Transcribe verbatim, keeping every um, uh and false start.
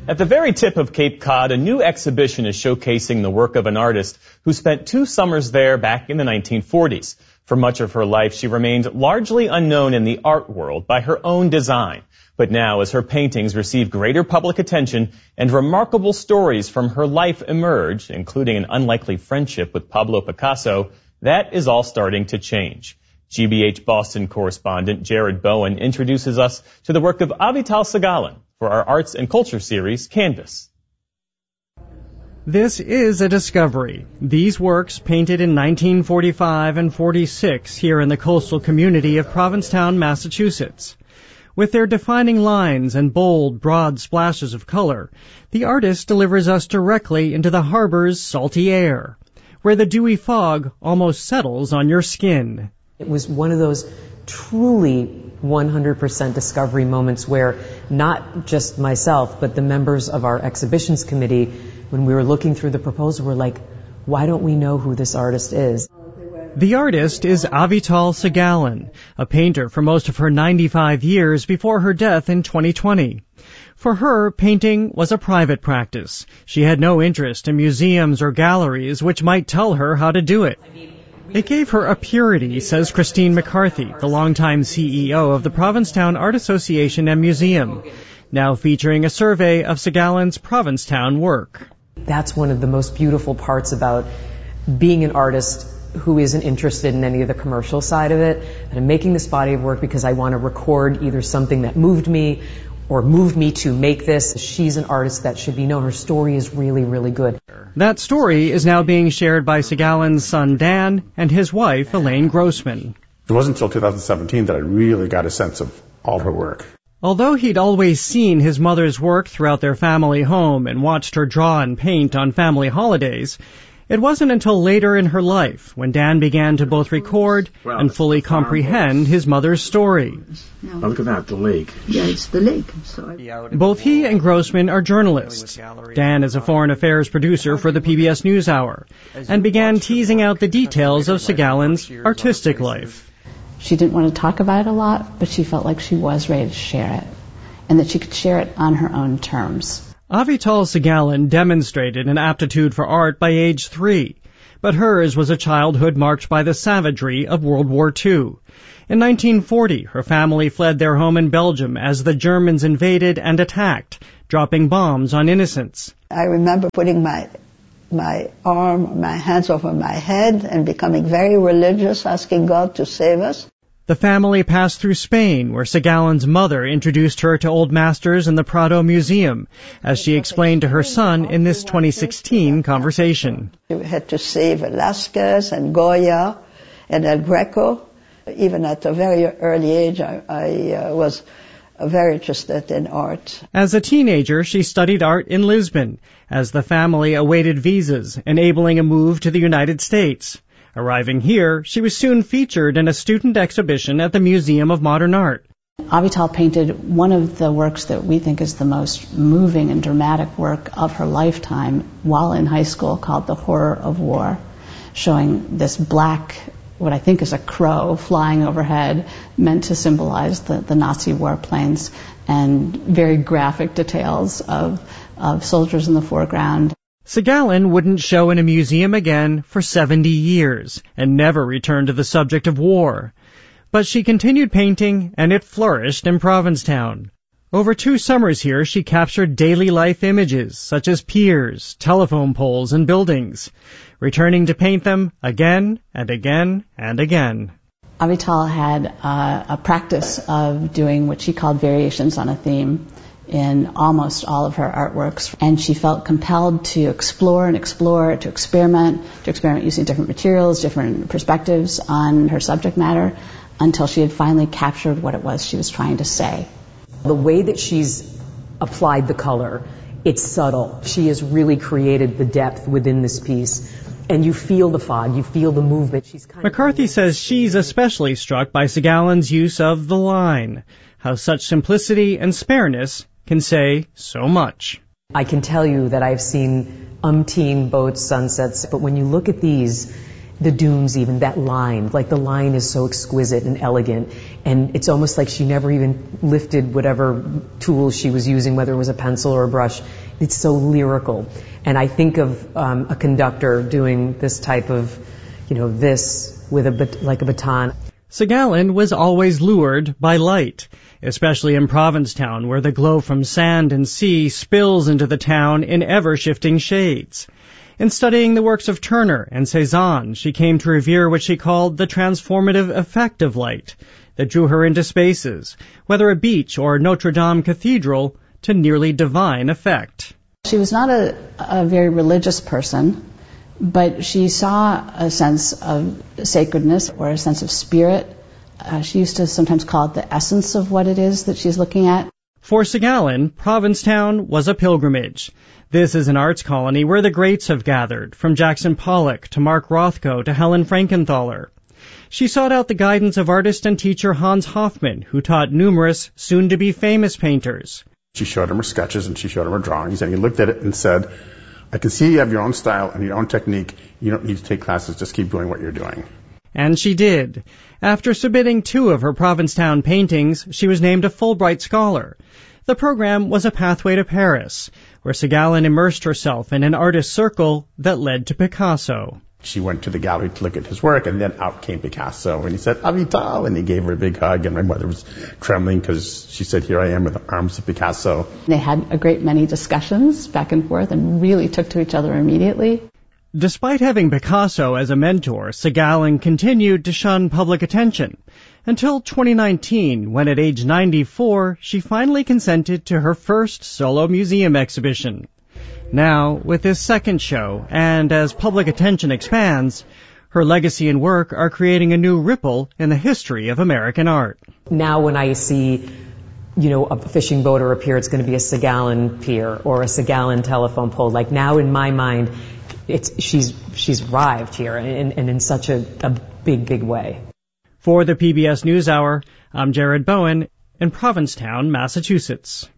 At the very tip of Cape Cod, a new exhibition is showcasing the work of an artist who spent two summers there back in the nineteen forties. For much of her life, she remained largely unknown in the art world by her own design. But now, as her paintings receive greater public attention and remarkable stories from her life emerge, including an unlikely friendship with Pablo Picasso, that is all starting to change. G B H Boston correspondent Jared Bowen introduces us to the work of Avital Sagalan for our Arts and Culture series, Canvas. This is a discovery. These works, painted in nineteen forty-five and forty-six here in the coastal community of Provincetown, Massachusetts. With their defining lines and bold, broad splashes of color, the artist delivers us directly into the harbor's salty air, where the dewy fog almost settles on your skin. It was one of those truly one hundred percent discovery moments where not just myself, but the members of our exhibitions committee, when we were looking through the proposal, were like, why don't we know who this artist is? The artist is Avital Sagalan, a painter for most of her ninety-five years before her death in twenty twenty. For her, painting was a private practice. She had no interest in museums or galleries which might tell her how to do it. It gave her a purity, says Christine McCarthy, the longtime C E O of the Provincetown Art Association and Museum, now featuring a survey of Sagalan's Provincetown work. That's one of the most beautiful parts about being an artist who isn't interested in any of the commercial side of it. And I'm making this body of work because I want to record either something that moved me or moved me to make this. She's an artist that should be known. Her story is really, really good. That story is now being shared by Sagalan's son Dan and his wife Elaine Grossman. It wasn't until two thousand seventeen that I really got a sense of all her work. Although he'd always seen his mother's work throughout their family home and watched her draw and paint on family holidays, it wasn't until later in her life when Dan began to both record and fully comprehend his mother's story. Oh, look at that, the lake. Yeah, it's the lake. So Both he and Grossman are journalists. Dan is a foreign affairs producer for the P B S NewsHour and began teasing out the details of Sagalan's artistic life. she didn't want to talk about it a lot, but she felt like she was ready to share it, and that she could share it on her own terms. Avital Sagalan demonstrated an aptitude for art by age three, but hers was a childhood marked by the savagery of World War Two. In nineteen forty, her family fled their home in Belgium as the Germans invaded and attacked, dropping bombs on innocents. I remember putting my my arm, my hands over my head and becoming very religious, asking God to save us. The family passed through Spain, where Sagalan's mother introduced her to old masters in the Prado Museum, as she explained to her son in this twenty sixteen conversation. We had to save Velázquez and Goya and El Greco. Even at a very early age, I, I uh, was very interested in art. As a teenager, she studied art in Lisbon, as the family awaited visas, enabling a move to the United States. Arriving here, she was soon featured in a student exhibition at the Museum of Modern Art. Avital painted one of the works that we think is the most moving and dramatic work of her lifetime while in high school, called The Horror of War, showing this black, what I think is a crow, flying overhead, meant to symbolize the, the Nazi warplanes, and very graphic details of, of soldiers in the foreground. Sagalan wouldn't show in a museum again for seventy years and never returned to the subject of war. But she continued painting, and it flourished in Provincetown. Over two summers here, she captured daily life images, such as piers, telephone poles, and buildings, returning to paint them again and again and again. Avital had uh, a practice of doing what she called variations on a theme in almost all of her artworks, and she felt compelled to explore and explore, to experiment, to experiment using different materials, different perspectives on her subject matter, until she had finally captured what it was she was trying to say. The way that she's applied the color, it's subtle. She has really created the depth within this piece, and you feel the fog, you feel the movement. She's kind McCarthy of says she's especially struck by Sagalan's use of the line, how such simplicity and spareness can say so much. I can tell you that I've seen umpteen boats, sunsets, but when you look at these, the dunes even, that line, like the line is so exquisite and elegant, and it's almost like she never even lifted whatever tools she was using, whether it was a pencil or a brush. It's so lyrical. And I think of um, a conductor doing this type of, you know, this with a bat- like a baton. Segalen was always lured by light, especially in Provincetown, where the glow from sand and sea spills into the town in ever-shifting shades. In studying the works of Turner and Cezanne, she came to revere what she called the transformative effect of light that drew her into spaces, whether a beach or Notre Dame Cathedral, to nearly divine effect. She was not a, a very religious person, but she saw a sense of sacredness or a sense of spirit. Uh, she used to sometimes call it the essence of what it is that she's looking at. For Segalen, Provincetown was a pilgrimage. This is an arts colony where the greats have gathered, from Jackson Pollock to Mark Rothko to Helen Frankenthaler. She sought out the guidance of artist and teacher Hans Hofmann, who taught numerous soon-to-be famous painters. She showed him her sketches and she showed him her drawings, and he looked at it and said, I can see you have your own style and your own technique. You don't need to take classes. Just keep doing what you're doing. And she did. After submitting two of her Provincetown paintings, she was named a Fulbright Scholar. The program was a pathway to Paris, where Segalen immersed herself in an artist circle that led to Picasso. She went to the gallery to look at his work, and then out came Picasso, and he said, Avital, and he gave her a big hug, and my mother was trembling because she said, here I am with the arms of Picasso. They had a great many discussions back and forth and really took to each other immediately. Despite having Picasso as a mentor, Segalen continued to shun public attention until twenty nineteen, when at age ninety-four, she finally consented to her first solo museum exhibition. Now, with this second show, and as public attention expands, her legacy and work are creating a new ripple in the history of American art. Now when I see, you know, a fishing boat or a pier, it's going to be a Segalen pier or a Segalen telephone pole. Like now in my mind, it's she's she's arrived here, and, and in such a, a big, big way. For the P B S NewsHour, I'm Jared Bowen in Provincetown, Massachusetts.